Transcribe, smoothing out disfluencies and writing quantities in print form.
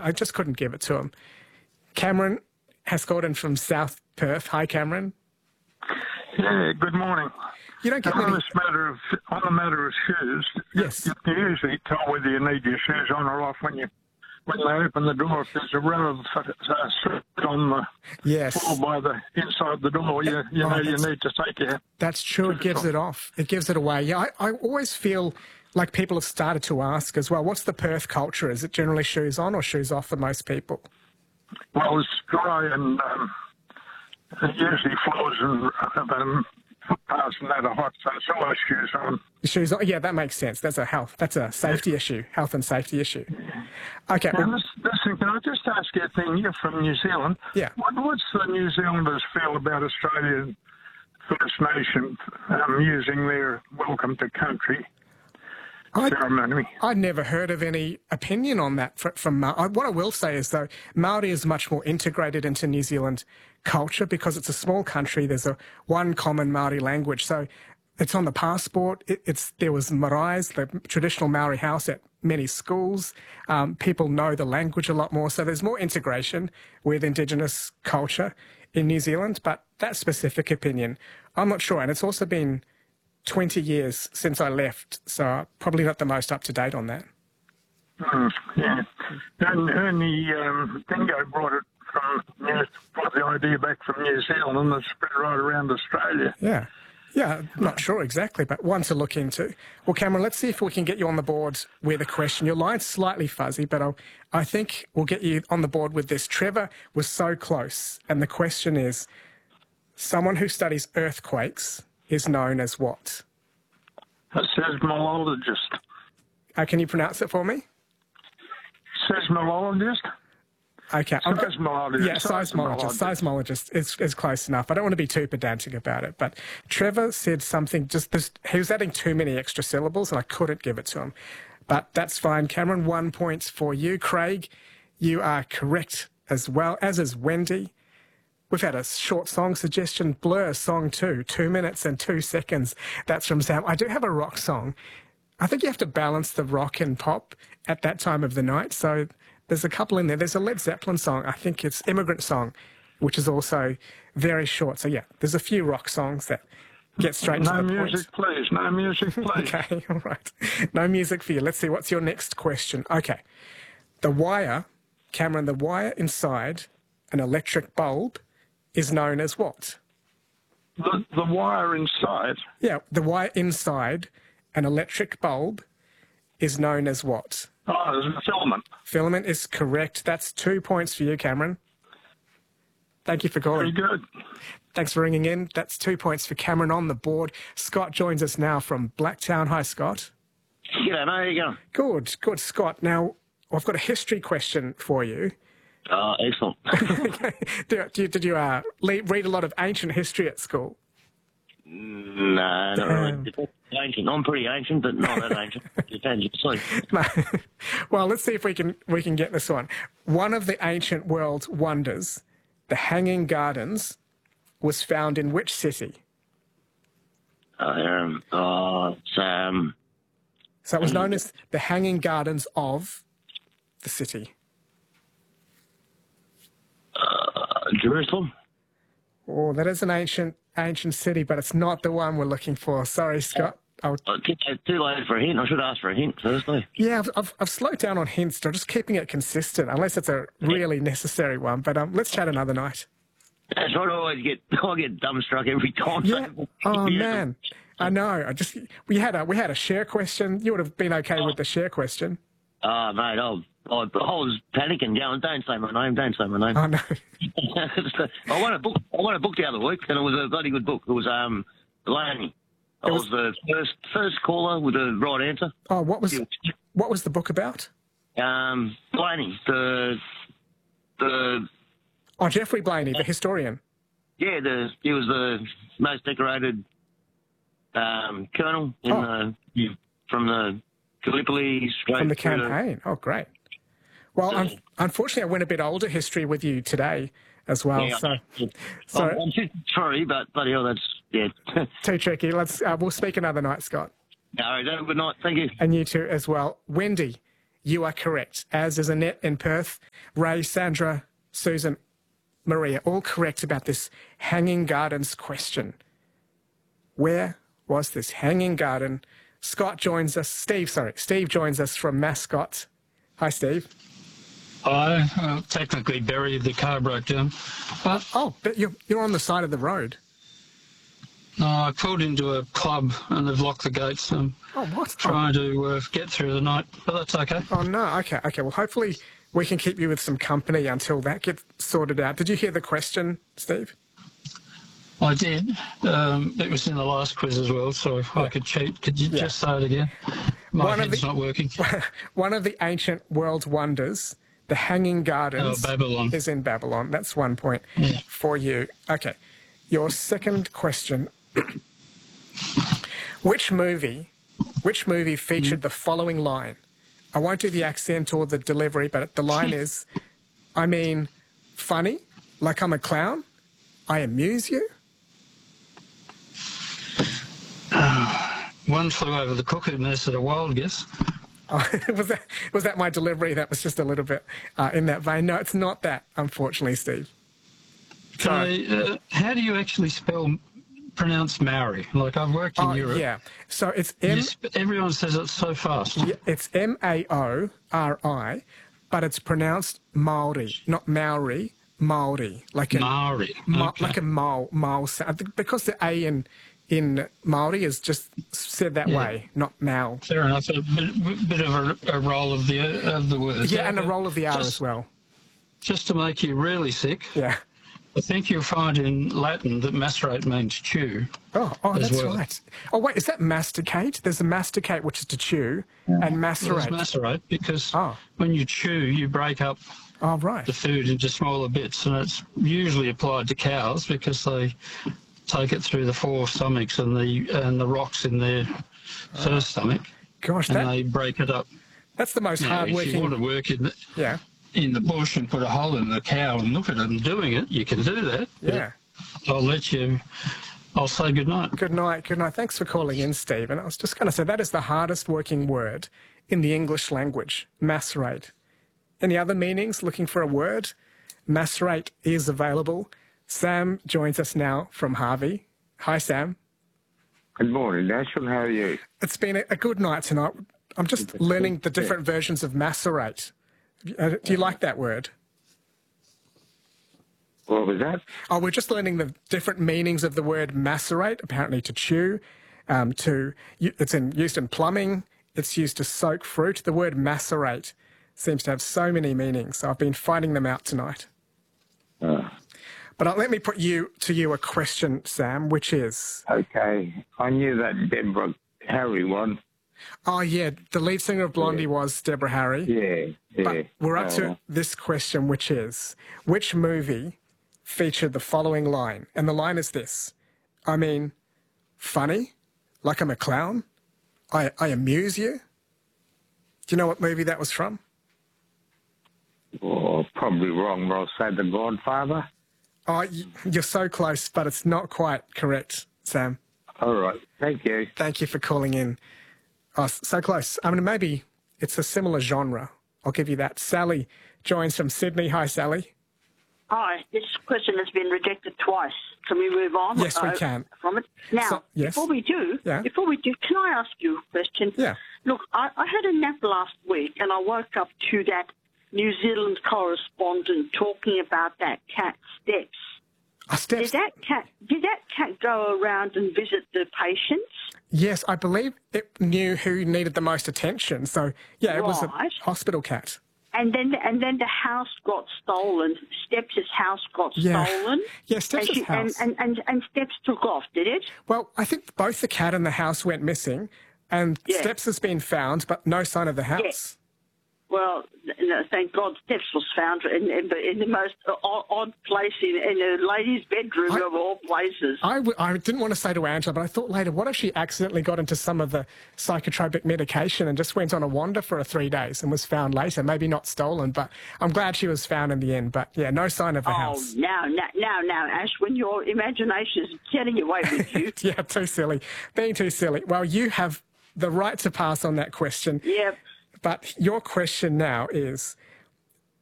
I just couldn't give it to him. Cameron has called in from South Perth. Hi, Cameron. Yeah, good morning. You don't get on many... the matter of shoes, Yes. you can usually tell whether you need your shoes on or off when they open the door. If there's a row of soot on the floor by the inside the door, you know you need to take your... That's true. It gives it off. It gives it away. Yeah, I always feel like people have started to ask as well, what's the Perth culture? Is it generally shoes on or shoes off for most people? Well, it's dry and it usually floors and footpaths and that are hot, so it's always shoes on. Shoes on? Yeah, that makes sense. That's a safety issue, health and safety issue. Okay. Now, listen, can I just ask you a thing? You're from New Zealand. Yeah. What's the New Zealanders feel about Australian First Nation using their welcome to country ceremony? I'd never heard of any opinion on that from Maori. What I will say is, though, Maori is much more integrated into New Zealand culture because it's a small country. There's one common Maori language. So it's on the passport. There was marae's, the traditional Maori house at many schools. People know the language a lot more. So there's more integration with Indigenous culture in New Zealand. But that specific opinion, I'm not sure. And it's also been 20 years since I left, so probably not the most up-to-date on that. Yeah. And Ernie Dingo brought the idea back from New Zealand and it's spread right around Australia. Yeah. Yeah, not sure exactly, but one to look into. Well, Cameron, let's see if we can get you on the board with a question. Your line's slightly fuzzy, but I think we'll get you on the board with this. Trevor was so close, and the question is, someone who studies earthquakes is known as what? A seismologist. Can you pronounce it for me? Seismologist? Okay. Seismologist. Yeah, seismologist. Seismologist is close enough. I don't want to be too pedantic about it, but Trevor said something, he was adding too many extra syllables and I couldn't give it to him. But that's fine. Cameron, 1 point for you. Craig, you are correct as well, as is Wendy. We've had a short song suggestion, Blur song 2, 2 minutes and 2 seconds. That's from Sam. I do have a rock song. I think you have to balance the rock and pop at that time of the night. So there's a couple in there. There's a Led Zeppelin song. I think it's Immigrant Song, which is also very short. So, yeah, there's a few rock songs that get straight to the point. No music, please. No music, please. Okay, all right. No music for you. Let's see. What's your next question? Okay. The wire, Cameron, the wire inside an electric bulb is known as what? The wire inside? Yeah, the wire inside an electric bulb is known as what? Oh, there's a filament. Filament is correct. That's 2 points for you, Cameron. Thank you for calling. Very good. Thanks for ringing in. That's 2 points for Cameron on the board. Scott joins us now from Blacktown. Hi, Scott. G'day, mate. How you going? Good, Scott. Now, I've got a history question for you. Oh, excellent. Did you read a lot of ancient history at school? No, not really. Ancient. I'm pretty ancient, but not that ancient. Depends. No. Well, let's see if we can get this one. One of the ancient world's wonders, the Hanging Gardens, was found in which city? So it was known as the Hanging Gardens of the city. Jerusalem. Oh, that is an ancient city, but it's not the one we're looking for. Sorry, Scott. Too late for a hint. I should ask for a hint firstly. Yeah, I've slowed down on hints. I'm just keeping it consistent, unless it's a really necessary one. But let's chat another night. That's right. I get dumbstruck every time. Yeah. Oh man, I know. We had a share question. You would have been okay with the share question. Oh mate, I was panicking, going, don't say my name. Oh no. I won a book the other week, and it was a bloody good book. It was Blaney. I was the first caller with the right answer. Oh, what was the book about? Blaney, the Geoffrey Blaney, the historian. Yeah, he was the most decorated colonel from the Gallipoli straight from the campaign. Oh, great. Well, unfortunately, I went a bit older history with you today as well. Yeah, so I'm 53, but bloody hell, that's too tricky. We'll speak another night, Scott. All right, have a good night. Thank you. And you too as well. Wendy, you are correct, as is Annette in Perth, Ray, Sandra, Susan, Maria, all correct about this hanging gardens question. Where was this hanging garden? Scott joins us. Steve joins us from Mascot. Hi, Steve. Hi. Technically, Barry, the car broke down. But but you're on the side of the road. No, I pulled into a club and they've locked the gates. What? Trying to get through the night, but that's okay. Oh, no. Okay. Well, hopefully we can keep you with some company until that gets sorted out. Did you hear the question, Steve? I did. It was in the last quiz as well, so if I could cheat. Could you just say it again? My head's not working. One of the ancient world's wonders, the Hanging Gardens, Babylon. is in Babylon. That's 1 point for you. Okay. Your second question. Which movie featured the following line? I won't do the accent or the delivery, but the line is, I mean, funny, like I'm a clown, I amuse you. One Flew Over the Cuckoo Nest at a wild guess. Oh, was that my delivery? That was just a little bit in that vein. No, it's not that, unfortunately, Steve. How do you actually pronounce Maori? Like, I've worked in Europe. Yeah, so it's everyone says it so fast. Yeah, it's Maori, but it's pronounced Maori, not Maori, Maori. Like Maori. Like a Maori sound. Because the A in Maori is just said that way, not Mau. Fair enough. A bit of a roll of the word. Yeah, and a roll of the R as well. Just to make you really sick. Yeah. I think you'll find in Latin that macerate means chew. Oh, that's right. Oh, wait, is that masticate? There's a masticate, which is to chew, and macerate. It's macerate because when you chew, you break up the food into smaller bits, and it's usually applied to cows because they take it through the four stomachs and the rocks in their first stomach. Gosh, and they break it up. That's the most hard-working. If you want to work in the bush and put a hole in the cow and look at it and doing it, you can do that. Yeah. I'll say good night. Good night. Thanks for calling in, Steve. And I was just going to say that is the hardest working word in the English language, macerate. Any other meanings? Looking for a word? Macerate is available. Sam joins us now from Harvey. Hi, Sam. Good morning, Nashville. How are you? It's been a good night tonight. I'm just learning the different versions of macerate. Do you like that word? What was that? Oh, we're just learning the different meanings of the word macerate, apparently to chew, it's used in plumbing, it's used to soak fruit. The word macerate seems to have so many meanings, so I've been finding them out tonight. But let me put to you a question, Sam, which is... Okay, I knew that Deborah Harry one. Oh, yeah, the lead singer of Blondie was Deborah Harry. Yeah. But we're up to this question, which is, which movie featured the following line? And the line is this: I mean, funny, like I'm a clown, I amuse you. Do you know what movie that was from? Oh, probably wrong, but I'll say The Godfather. Oh, you're so close, but it's not quite correct, Sam. All right, thank you. Thank you for calling in. Oh, so close. I mean, maybe it's a similar genre. I'll give you that. Sally joins from Sydney. Hi, Sally. Hi. This question has been rejected twice. Can we move on? Yes, we can. From it now. Before we do, can I ask you a question? Yeah. Look, I had a nap last week, and I woke up to that New Zealand correspondent talking about that cat Steps. Steps. Did that cat go around and visit the patients? Yes, I believe it knew who needed the most attention. So, yeah, it was a hospital cat. And then the house got stolen. Steps' house got stolen. Yeah, Steps' house. And Steps took off, did it? Well, I think both the cat and the house went missing, and Steps has been found, but no sign of the house. Yeah. Well, thank God Steps was found in the most odd place in a lady's bedroom of all places. I didn't want to say to Angela, but I thought later, what if she accidentally got into some of the psychotropic medication and just went on a wander for 3 days and was found later? Maybe not stolen, but I'm glad she was found in the end. But, yeah, no sign of the house. Oh, now, Ash, when your imagination is getting away with you. Yeah, too silly. Being too silly. Well, you have the right to pass on that question. Yep. But your question now is,